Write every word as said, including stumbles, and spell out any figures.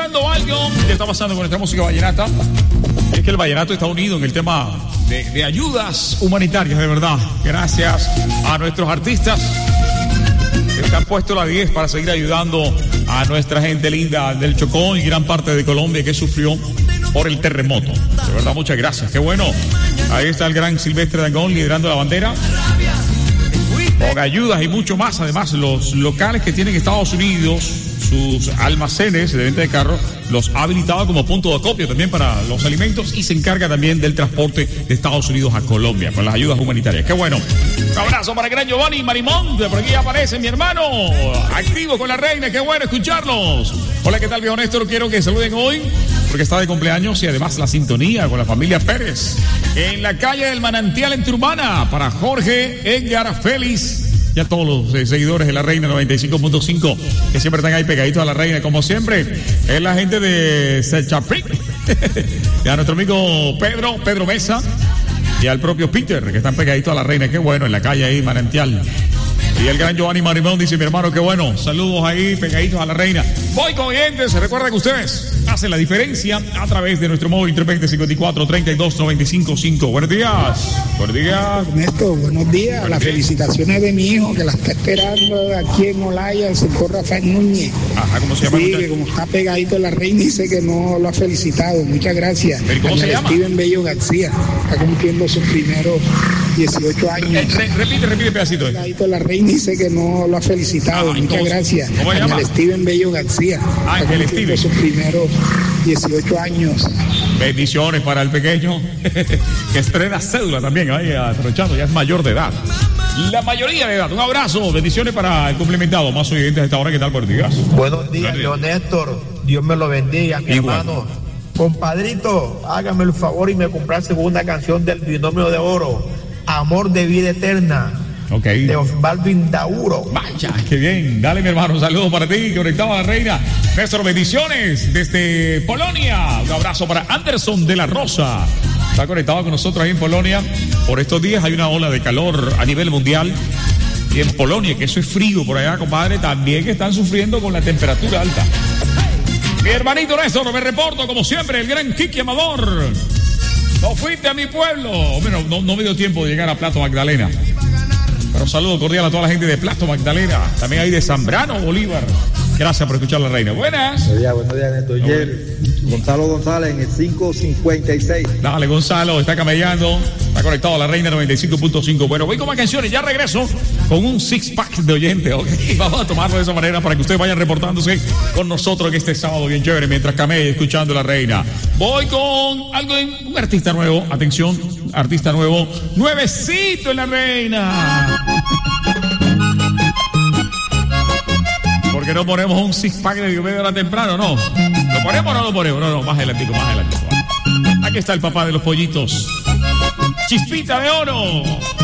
escuchando algo que está pasando con nuestra música vallenata. Es que el vallenato está unido en el tema de, de ayudas humanitarias, de verdad. Gracias a nuestros artistas que se han puesto la diez para seguir ayudando a nuestra gente linda del Chocó y gran parte de Colombia que sufrió por el terremoto. De verdad, muchas gracias. Qué bueno. Ahí está el gran Silvestre Dangond liderando la bandera con ayudas y mucho más. Además, los locales que tienen Estados Unidos, sus almacenes de venta de carros, los ha habilitado como punto de acopio también para los alimentos y se encarga también del transporte de Estados Unidos a Colombia con las ayudas humanitarias. ¡Qué bueno! Un abrazo para el gran Giovanni Marimón. Por aquí aparece mi hermano, activo con la reina. ¡Qué bueno escucharlos! Hola, ¿qué tal, viejo Néstor? Quiero que saluden hoy porque está de cumpleaños y además la sintonía con la familia Pérez en la calle del Manantial en Turbana para Jorge, Edgar, Félix y a todos los eh, seguidores de la Reina noventa y cinco punto cinco que siempre están ahí pegaditos a la Reina, como siempre. Es la gente de Sechapric y a nuestro amigo Pedro, Pedro Mesa y al propio Peter que están pegaditos a la Reina. Qué bueno, en la calle ahí Manantial. Y el gran Giovanni Marimón dice, mi hermano, qué bueno. Saludos ahí, pegaditos a la Reina. Voy con oyentes. Recuerda que ustedes hacen la diferencia a través de nuestro móvil tres veinte, cincuenta y cuatro, treinta y dos, noventa y cinco, cinco. Buenos días. Buenos días. Ernesto, buenos días. Buenos Las días. Felicitaciones de mi hijo que la está esperando aquí en Olaya, el sector Rafael Núñez. Ajá, ¿cómo se llama? Sí, que como está pegadito a la Reina, dice que no lo ha felicitado. Muchas gracias. ¿Pero cómo se llama? Steven Bello García. Está cumpliendo sus primeros dieciocho años. Eh, re- repite, repite pedacito. Eh. Pegadito a la Reina dice que no lo ha felicitado. Ah, ¿y Muchas cómo se- gracias. cómo se llama? Ángel Steven Bello García. Ah, Está Ángel cumpliendo Steven. sus primeros dieciocho años. Bendiciones para el pequeño que estrena cédula también, ahí aprovechando, ya es mayor de edad. La mayoría de edad. Un abrazo, bendiciones para el complementado. Más oyentes a esta hora, ¿qué tal? Buenos días. Buenos días, León Néstor. Dios me lo bendiga, mi Igual. hermano. Compadrito, hágame el favor y me comprase una canción del Binomio de Oro, Amor de Vida Eterna, Ok. de Osvaldo Indauro. Vaya, qué bien. Dale, mi hermano, un saludo para ti, conectado a la Reina. Néstor, bendiciones desde Polonia. Un abrazo para Anderson de la Rosa. Está conectado con nosotros ahí en Polonia. Por estos días hay una ola de calor a nivel mundial. Y en Polonia, que eso es frío por allá, compadre, también que están sufriendo con la temperatura alta. Mi hermanito Néstor, me reporto, como siempre, el gran Kiki Amador. No fuiste a mi pueblo. Bueno, no, no me dio tiempo de llegar a Plato Magdalena. Pero saludo cordial a toda la gente de Plato Magdalena. También hay de Zambrano, Bolívar. Gracias por escuchar la Reina. Buenas. Buenos días, buenos días, Néstor. Ayer, Gonzalo González en el cinco cincuenta y seis. Dale, Gonzalo, está camellando. Está conectado a la Reina noventa y cinco punto cinco. Bueno, voy con más canciones. Ya regreso con un six pack de oyentes. ¿Ok? Vamos a tomarlo de esa manera para que ustedes vayan reportándose con nosotros en este sábado bien chévere mientras camella escuchando la Reina. Voy con algo de un artista nuevo. Atención, artista nuevo. Nuevecito en la Reina. ¿Por qué no ponemos un six pack de media hora temprano? No. ¿Lo ponemos o no lo ponemos? No, no, más adelantico, más adelantico. Aquí está el papá de los pollitos. Chispita de oro.